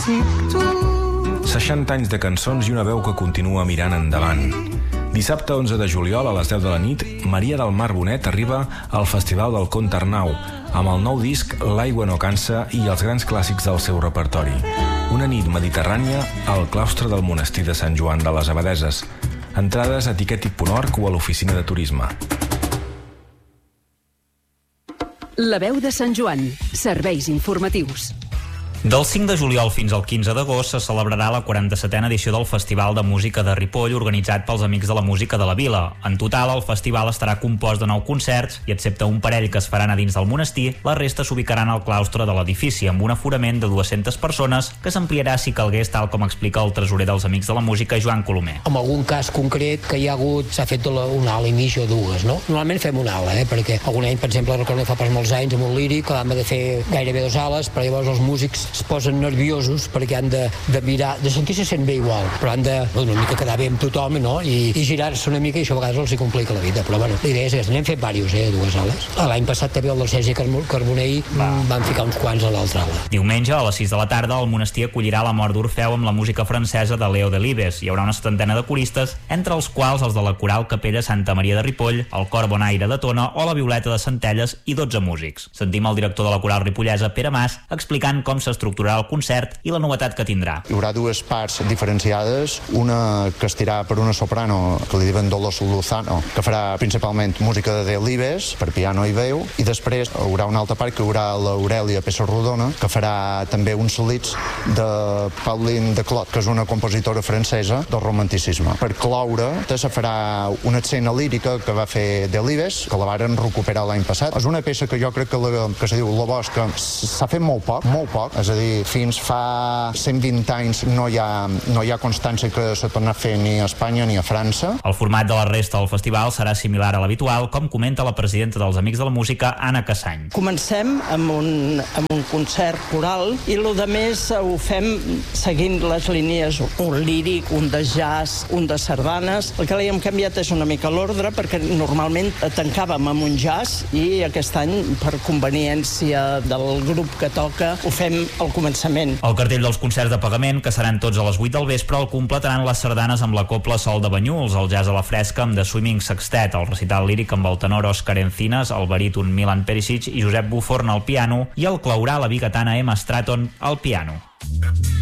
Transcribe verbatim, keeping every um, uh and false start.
seixanta anys de cançons i una veu que continua mirant endavant. Dissabte onze de juliol a les deu de la nit, Maria del Mar Bonet arriba al Festival del Conte Arnau amb el nou disc L'aigua no cansa i els grans clàssics del seu repertori. Una nit mediterrània al claustre del monestir de Sant Joan de les Abadeses. Entrades a tiquetic punt org o a l'oficina de turisme. La veu de Sant Joan. Serveis informatius. Del cinc de juliol fins al quinze d'agost se celebrarà la quaranta-setena edició del Festival de Música de Ripoll, organitzat pels Amics de la Música de la Vila. En total, el festival estarà compost de nou concerts i, excepte un parell que es faran a dins del monestir, la resta s'ubicaran al claustre de l'edifici, amb un aforament de dues-centes persones que s'ampliarà si calgués, tal com explica el tresorer dels Amics de la Música, Joan Colomer. En algun cas concret que hi ha hagut, s'ha fet una ala i mig o dues, no? Normalment fem una ala, eh? Perquè algun any, per exemple, recordo fa pas molts anys, amb un líric, que vam de fer gairebé dues ales, però llavors els músics es posen nerviosos perquè han de, de mirar, de sentir-se sent bé igual, però han de una mica quedar bé amb tothom, no? I, i girar-se una mica, i això a vegades els hi complica la vida, però bueno, la idea és que n'hem fet diversos, eh, dues ales. L'any passat també el del Sergi Carbonell van ficar uns quants a l'altra ala. Diumenge, a les sis de la tarda, el monestir acollirà la mort d'Orfeu amb la música francesa de Leo Delibes. Hi haurà una setantena de coristes, entre els quals els de la Coral Capella Santa Maria de Ripoll, el Cor Bonaire de Tona o la Violeta de Centelles i dotze músics. Sentim el director de la Coral Ripollesa, Pere Mas, explicant com s'estructurarà el concert i la novetat que tindrà. Hi haurà dues parts diferenciades, una que estirà per una soprano que li diuen Dolors Luzano, que farà principalment música de Delibes per piano i veu, i després hi haurà una altra part que hi haurà l'Aurèlia Pessarrodona, que farà també uns solits de Pauline de Clot, que és una compositora francesa del romanticisme. Per cloure, se farà una escena lírica que va fer Delibes, que la varen recuperar l'any passat. És una peça que jo crec que, la, que se diu La Bosca s'ha fet molt poc, molt poc, és a dir, fins fa cent vint anys no hi ha, no hi ha constància que se torna a fer ni a Espanya ni a França. El format de la resta del festival serà similar a l'habitual, com comenta la presidenta dels Amics de la Música, Anna Cassany. Comencem amb un, amb un concert coral i el de més ho fem seguint les línies, un líric, un de jazz, un de sardanes. El que li hem canviat és una mica l'ordre, perquè normalment tancàvem amb un jazz i aquest any, per conveniència del grup que toca, ho fem al començament. El cartell dels concerts de pagament, que seran tots a les vuit del vespre, el completaran les sardanes amb la Copla Sol de Banyuls, el jazz a la fresca amb The Swimming Sextet, el recital líric amb el tenor Òscar Encinas, el baríton Milan Perisic i Josep Buforn al piano, i el claurà la bigatana Emma Stratton al piano.